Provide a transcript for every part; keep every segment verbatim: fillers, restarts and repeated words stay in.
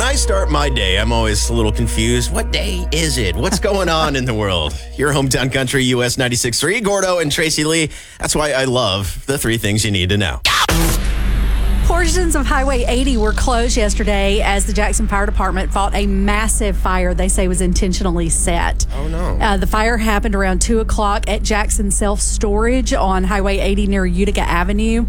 I start my day, I'm always a little confused. What day is it? What's going on in the world? Your hometown country, U S ninety-six point three, Gordo and Tracy Lee. That's why I love the three things you need to know. Portions of Highway eighty were closed yesterday as the Jackson Fire Department fought a massive fire they say was intentionally set. Oh, no. Uh, the fire happened around two o'clock at Jackson Self-Storage on Highway eighty near Utica Avenue.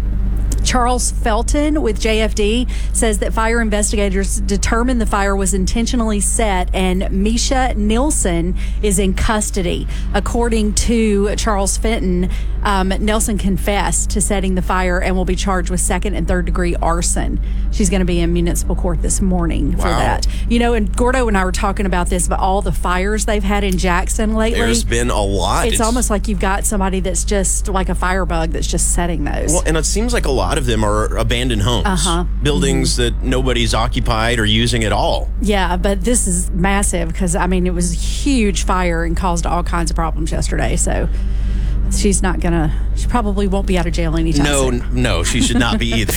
Charles Felton with J F D says that fire investigators determined the fire was intentionally set, and Misha Nilsson is in custody. According to Charles Fenton, um, Nelson confessed to setting the fire and will be charged with second and third degree arson. She's going to be in municipal court this morning for Wow. that. You know, and Gordo and I were talking about this, but all the fires they've had in Jackson lately. There's been a lot. It's, It's almost like you've got somebody that's just like a firebug that's just setting those. Well, and it seems like a lot of them are abandoned homes. Uh-huh. Buildings mm-hmm. that nobody's occupied or using at all. Yeah, but this is massive because, I mean, it was a huge fire and caused all kinds of problems yesterday. So she's not going to, she probably won't be out of jail anytime No, soon. no, she should not be either.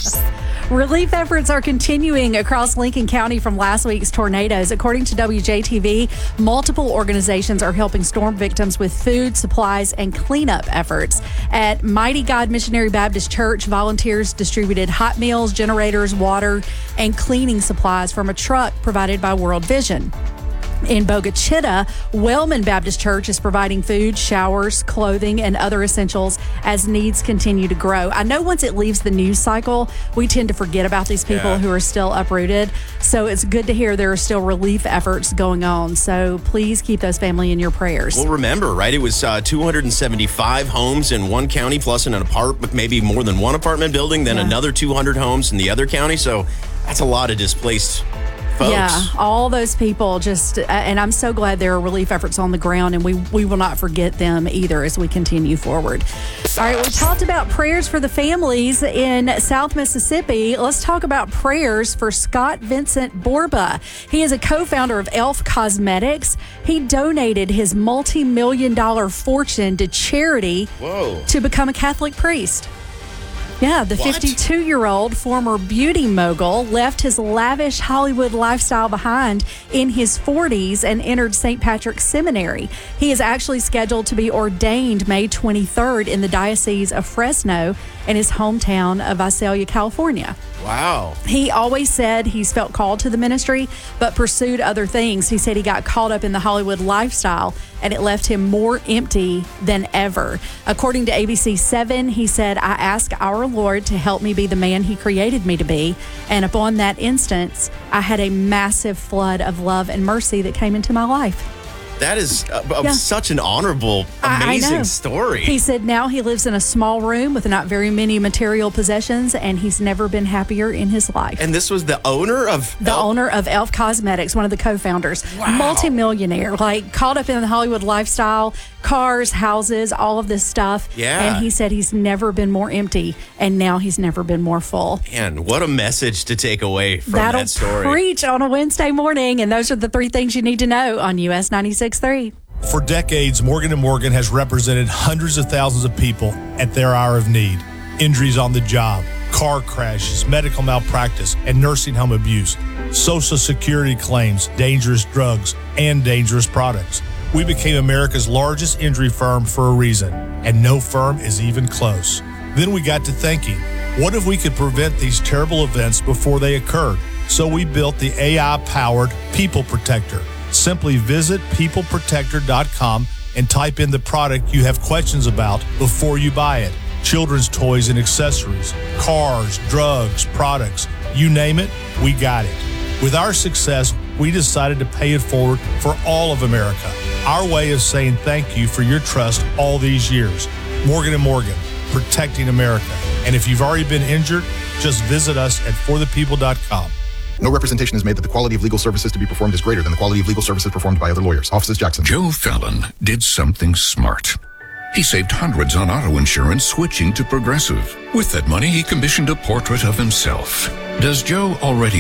Relief efforts are continuing across Lincoln County from last week's tornadoes. According to W J T V, multiple organizations are helping storm victims with food, supplies, and cleanup efforts. At Mighty God Missionary Baptist Church, volunteers distributed hot meals, generators, water, and cleaning supplies from a truck provided by World Vision. In Bogachita, Wellman Baptist Church is providing food, showers, clothing, and other essentials as needs continue to grow. I know once it leaves the news cycle, we tend to forget about these people Yeah. who are still uprooted. So it's good to hear there are still relief efforts going on. So please keep those family in your prayers. Well, remember, right? It was uh, two hundred seventy-five homes in one county, plus in an apartment, maybe more than one apartment building, then Yeah. another two hundred homes in the other county. So that's a lot of displaced folks. Yeah, all those people just, uh, and I'm so glad there are relief efforts on the ground, and we, we will not forget them either as we continue forward. All right, we talked about prayers for the families in South Mississippi. Let's talk about prayers for Scott Vincent Borba. He is a co-founder of Elf Cosmetics. He donated his multi-million dollar fortune to charity Whoa. to become a Catholic priest. Yeah, the What? fifty-two-year-old former beauty mogul left his lavish Hollywood lifestyle behind in his forties and entered Saint Patrick's Seminary. He is actually scheduled to be ordained May twenty-third in the Diocese of Fresno in his hometown of Visalia, California. Wow. He always said he's felt called to the ministry, but pursued other things. He said he got caught up in the Hollywood lifestyle, and it left him more empty than ever. According to A B C seven, he said, "I ask our Lord to help me be the man he created me to be. And upon that instance, I had a massive flood of love and mercy that came into my life." That is uh, uh, Yeah. such an honorable, I- I amazing know. story. He said now he lives in a small room with not very many material possessions, and he's never been happier in his life. and this was the owner of The Elf- owner of Elf Cosmetics, one of the co-founders, Wow. multimillionaire, like caught up in the Hollywood lifestyle, cars, houses, all of this stuff. Yeah. And he said he's never been more empty, and now he's never been more full. Man, what a message to take away from That'll that story. preach on a Wednesday morning, and those are the three things you need to know on U S ninety-six point three. For decades, Morgan and Morgan has represented hundreds of thousands of people at their hour of need. Injuries on the job, car crashes, medical malpractice, and nursing home abuse, Social Security claims, dangerous drugs, and dangerous products. We became America's largest injury firm for a reason, and no firm is even close. Then we got to thinking, what if we could prevent these terrible events before they occurred? So we built the A I-powered People Protector. Simply visit people protector dot com and type in the product you have questions about before you buy it. Children's toys and accessories, cars, drugs, products, you name it, we got it. With our success, we decided to pay it forward for all of America. Our way of saying thank you for your trust all these years. Morgan and Morgan, protecting America. And if you've already been injured, just visit us at for the people dot com. No representation is made that the quality of legal services to be performed is greater than the quality of legal services performed by other lawyers. Offices Jackson. Joe Fallon did something smart. He saved hundreds on auto insurance switching to Progressive. With that money, he commissioned a portrait of himself. Does Joe already